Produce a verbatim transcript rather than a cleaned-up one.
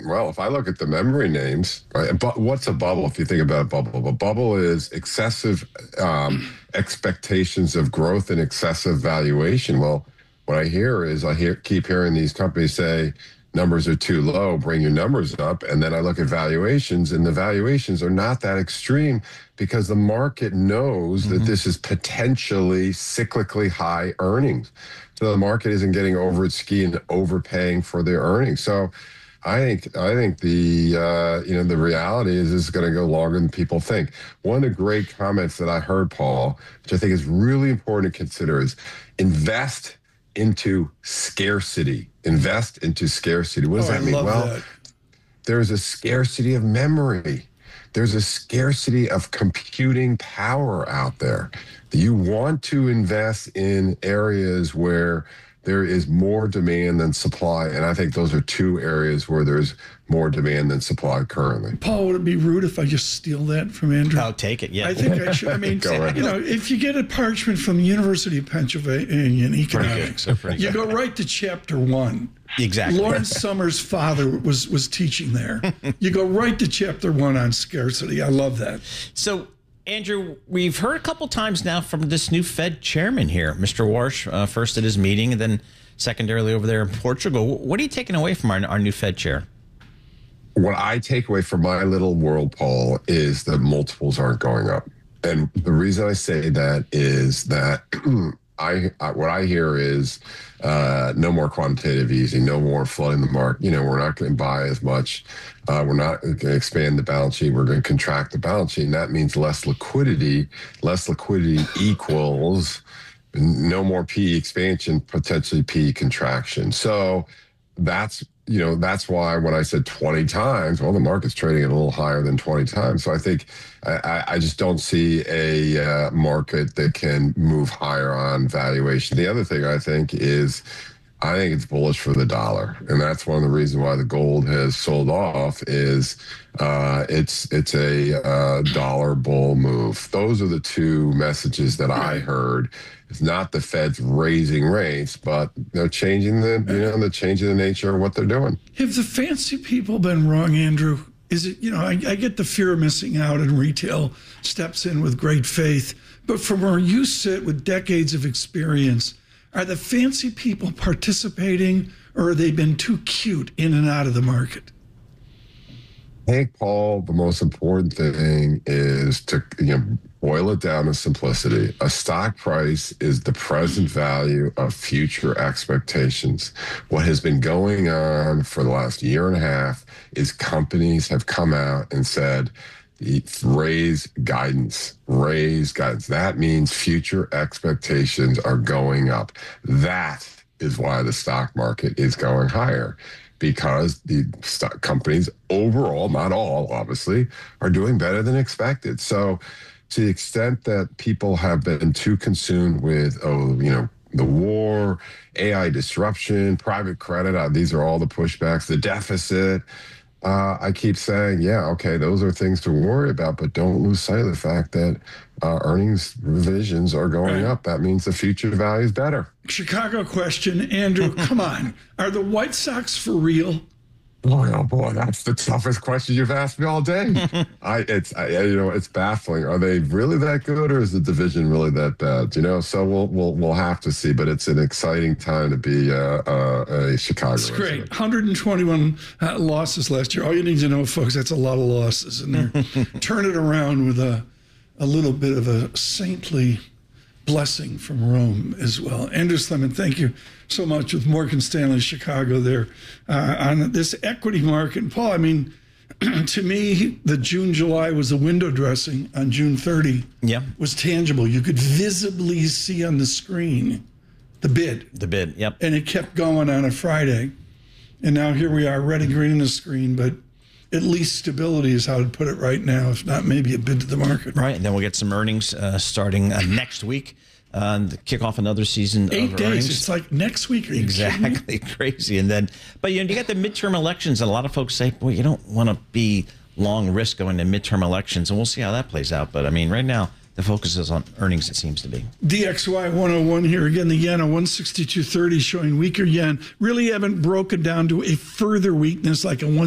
Well, if I look at the memory names, right, but what's a bubble? If you think about a bubble, a bubble is excessive um, expectations of growth and excessive valuation. Well, what I hear is I hear keep hearing these companies say numbers are too low, bring your numbers up. And then I look at valuations, and the valuations are not that extreme because the market knows mm-hmm. that this is potentially cyclically high earnings. So the market isn't getting over its ski and overpaying for their earnings. So I think I think the uh, you know the reality is this is going to go longer than people think. One of the great comments that I heard, Paul, which I think is really important to consider, is invest into scarcity. Invest into scarcity. What does oh, that I mean? Love well, that. There's a scarcity of memory. There's a scarcity of computing power out there. You want to invest in areas where there is more demand than supply. And I think those are two areas where there's more demand than supply currently. Paul, would it be rude if I just steal that from Andrew? I'll take it, yeah. I think I should. I mean, you know, if you get a parchment from the University of Pennsylvania in economics, you go right to chapter one. Exactly. Lawrence Summers' father was, was teaching there. You go right to chapter one on scarcity. I love that. So, Andrew, we've heard a couple times now from this new Fed chairman here, Mister Warsh, uh, first at his meeting and then secondarily over there in Portugal. What are you taking away from our, our new Fed chair? What I take away from my little world, Paul, is that multiples aren't going up. And the reason I say that is that I, I what I hear is uh, no more quantitative easing, no more flooding the market. You know, we're not going to buy as much. Uh, we're not going to expand the balance sheet. We're going to contract the balance sheet. And that means less liquidity. Less liquidity equals no more P E expansion, potentially P E contraction. So that's, you know, that's why when I said twenty times, well, the market's trading at a little higher than twenty times. So I think I, I just don't see a uh, market that can move higher on valuation. The other thing I think is I think it's bullish for the dollar. And that's one of the reasons why the gold has sold off is uh, it's it's a uh, dollar bull move. Those are the two messages that I heard. It's not the Fed's raising rates, but they're changing the, you know, they're changing the nature of what they're doing. Have the fancy people been wrong, Andrew? Is it, you know, I, I get the fear of missing out and retail steps in with great faith, but from where you sit with decades of experience, are the fancy people participating or have they been too cute in and out of the market? I think, Paul, the most important thing is to, you know, boil it down to simplicity. A stock price is the present value of future expectations. What has been going on for the last year and a half is companies have come out and said, raise guidance, raise guidance. That means future expectations are going up. That is why the stock market is going higher. Because the stock companies overall, not all, obviously, are doing better than expected. So to the extent that people have been too consumed with, oh, you know, the war, A I disruption, private credit, uh, these are all the pushbacks, the deficit, uh, I keep saying, yeah, okay, those are things to worry about, but don't lose sight of the fact that uh, earnings revisions are going right. up. That means the future value is better. Chicago question, Andrew, come on. Are the White Sox for real? Boy, oh boy, that's the toughest question you've asked me all day. I, it's, I, you know, it's baffling. Are they really that good, or is the division really that bad? You know, so we'll we'll we'll have to see. But it's an exciting time to be uh, uh, a Chicago. It's great. resident. one hundred twenty-one uh, losses last year. All you need to know, folks, that's a lot of losses, and they're turn it around with a a little bit of a saintly blessing from Rome as well. Andrew Slemon, thank you so much with Morgan Stanley Chicago there uh, on this equity market. And Paul, I mean, to me, the June, July was the window dressing on June thirtieth. Yeah. Was tangible. You could visibly see on the screen the bid. The bid, yep. And it kept going on a Friday. And now here we are, red and green on the screen, but at least stability is how to put it right now, if not maybe a bid to the market. Right, and then we'll get some earnings uh, starting uh, next week uh, to kick off another season Eight of days. earnings. It's like next week. Are you exactly, crazy. And then, but you know, you got the midterm elections, and a lot of folks say, "Boy, you don't want to be long risk going to midterm elections," and we'll see how that plays out. But I mean, right now, the focus is on earnings, it seems to be. D X Y one oh one here again. The yen at one sixty-two thirty, showing weaker yen. Really haven't broken down to a further weakness like a one.